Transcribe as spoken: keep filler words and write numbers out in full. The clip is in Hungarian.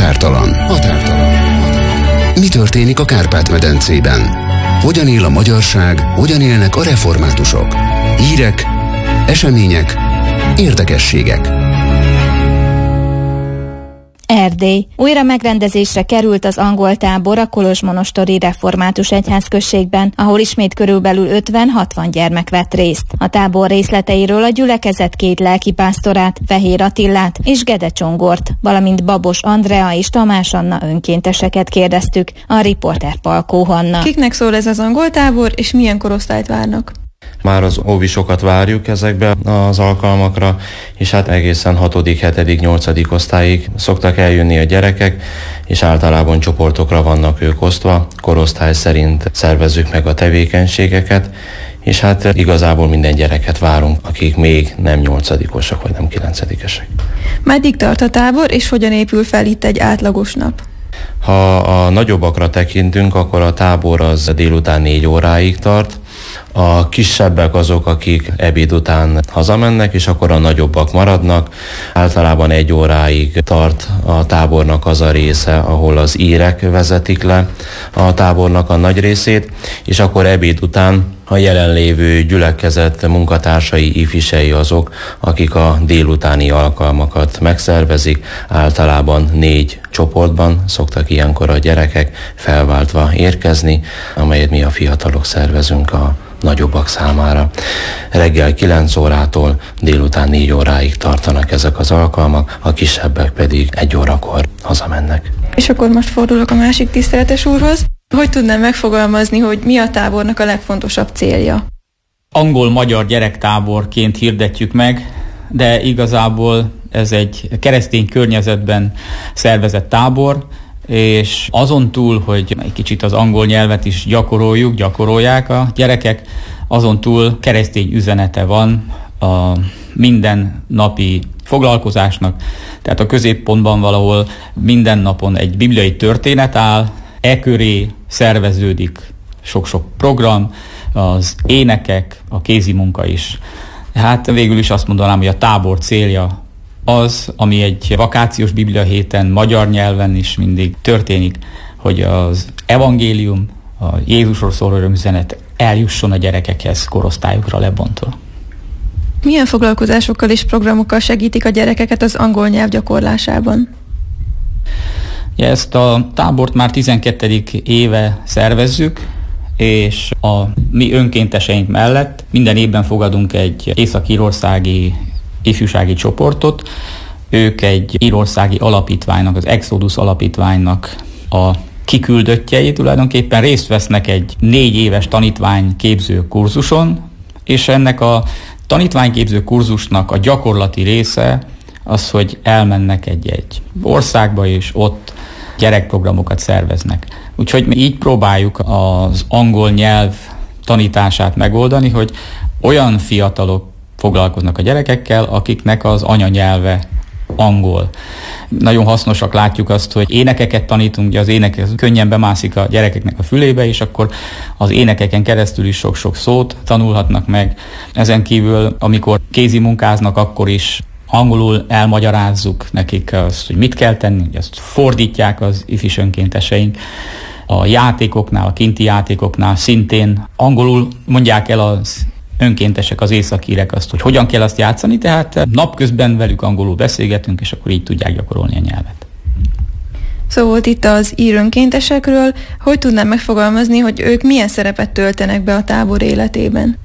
Határtalan. Határtalan. Mi történik a Kárpát-medencében? Hogyan él a magyarság, hogyan élnek a reformátusok? Hírek, események, érdekességek. Erdély. Újra megrendezésre került az angol tábor a kolozsmonostori református egyházközségben, ahol ismét körülbelül ötven-hatvan gyermek vett részt. A tábor részleteiről a gyülekezet két lelkipásztorát, Fehér Attillát és Gede Csongort, valamint Babos Andrea és Tamás Anna önkénteseket kérdeztük, a riporter Palkó Hanna. Kiknek szól ez az angol tábor, és milyen korosztályt várnak? Már az óvisokat várjuk ezekbe az alkalmakra, és hát egészen hatodik, hetedik, nyolcadik osztályig szoktak eljönni a gyerekek, és általában csoportokra vannak ők osztva, korosztály szerint szervezzük meg a tevékenységeket, és hát igazából minden gyereket várunk, akik még nem nyolcadikosak, vagy nem kilencedikesek. Meddig tart a tábor, és hogyan épül fel itt egy átlagos nap? Ha a nagyobbakra tekintünk, akkor a tábor az délután négy óráig tart. A kisebbek azok, akik ebéd után hazamennek, és akkor a nagyobbak maradnak. Általában egy óráig tart a tábornak az a része, ahol az írek vezetik le a tábornak a nagy részét, és akkor ebéd után a jelenlévő gyülekezet munkatársai, ifisei azok, akik a délutáni alkalmakat megszervezik. Általában négy csoportban szoktak ilyenkor a gyerekek felváltva érkezni, amelyet mi a fiatalok szervezünk a nagyobbak számára. Reggel kilenc órától délután négy óráig tartanak ezek az alkalmak, a kisebbek pedig egy órakor hazamennek. És akkor most fordulok a másik tiszteletes úrhoz. Hogy tudnám megfogalmazni, hogy mi a tábornak a legfontosabb célja? Angol-magyar gyerektáborként hirdetjük meg, de igazából ez egy keresztény környezetben szervezett tábor, és azon túl, hogy egy kicsit az angol nyelvet is gyakoroljuk, gyakorolják a gyerekek, azon túl keresztény üzenete van a mindennapi foglalkozásnak, tehát a középpontban valahol minden napon egy bibliai történet áll, e köré szerveződik sok-sok program, az énekek, a kézi munka is. Hát végül is azt mondanám, hogy a tábor célja az, ami egy vakációs biblia héten magyar nyelven is mindig történik, hogy az evangélium, a Jézusról szóló örömüzenet eljusson a gyerekekhez korosztályukra lebontva. Milyen foglalkozásokkal és programokkal segítik a gyerekeket az angol nyelv gyakorlásában? Ja, ezt a tábort már tizenkettedik éve szervezzük, és a mi önkénteseink mellett minden évben fogadunk egy észak-írországi ifjúsági csoportot. Ők egy írországi alapítványnak, az Exodus alapítványnak a kiküldöttjei, tulajdonképpen részt vesznek egy négy éves tanítványképző kurzuson, és ennek a tanítványképző kurzusnak a gyakorlati része az, hogy elmennek egy-egy országba, és ott gyerekprogramokat szerveznek. Úgyhogy mi így próbáljuk az angol nyelv tanítását megoldani, hogy olyan fiatalok foglalkoznak a gyerekekkel, akiknek az anyanyelve angol. Nagyon hasznosak, látjuk azt, hogy énekeket tanítunk, ugye az ének könnyen bemászik a gyerekeknek a fülébe, és akkor az énekeken keresztül is sok-sok szót tanulhatnak meg. Ezen kívül, amikor kézi munkáznak, akkor is angolul elmagyarázzuk nekik azt, hogy mit kell tenni, hogy azt fordítják az ifis önkénteseink. A játékoknál, a kinti játékoknál szintén angolul mondják el az önkéntesek, az északírek azt, hogy hogyan kell azt játszani, tehát napközben velük angolul beszélgetünk, és akkor így tudják gyakorolni a nyelvet. Szó volt itt az ír önkéntesekről, hogy tudnám megfogalmazni, hogy ők milyen szerepet töltenek be a tábor életében?